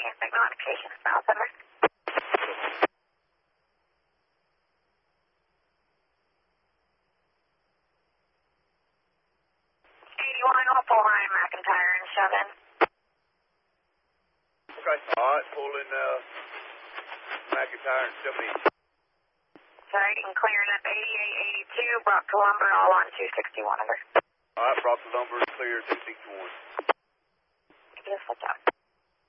and signal indication south over. 81, I'll pull behind McIntyre and shove in. Okay. Alright, pull in McIntyre and shove in. Sorry, and clearing up 8882, brought to lumber, all on 261 over. Alright, brought the lumber, clear 261. Beautiful job.